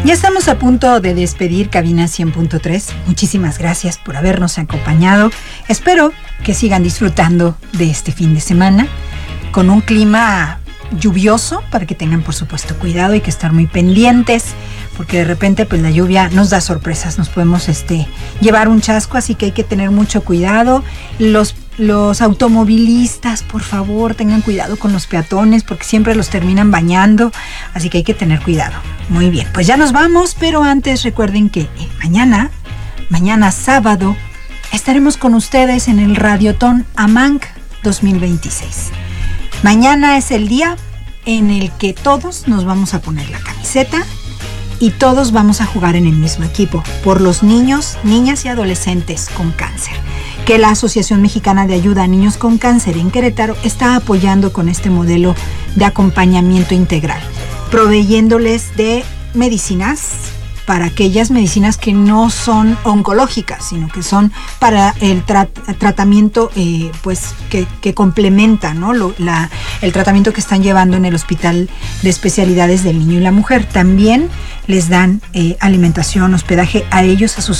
Ya estamos a punto de despedir Cabina 100.3. Muchísimas gracias por habernos acompañado. Espero que sigan disfrutando de este fin de semana con un clima lluvioso, para que tengan por supuesto cuidado. Hay que estar muy pendientes porque de repente pues la lluvia nos da sorpresas, nos podemos llevar un chasco, así que hay que tener mucho cuidado. Los automovilistas, por favor, tengan cuidado con los peatones porque siempre los terminan bañando, así que hay que tener cuidado. Muy bien, pues ya nos vamos, pero antes recuerden que mañana sábado, estaremos con ustedes en el Radiotón AMANC 2026. Mañana es el día en el que todos nos vamos a poner la camiseta y todos vamos a jugar en el mismo equipo por los niños, niñas y adolescentes con cáncer, que la Asociación Mexicana de Ayuda a Niños con Cáncer en Querétaro está apoyando con este modelo de acompañamiento integral, proveyéndoles de medicinas, para aquellas medicinas que no son oncológicas, sino que son para el tratamiento pues que complementa, ¿no? el tratamiento que están llevando en el Hospital de Especialidades del Niño y la Mujer. También les dan alimentación, hospedaje a ellos, a sus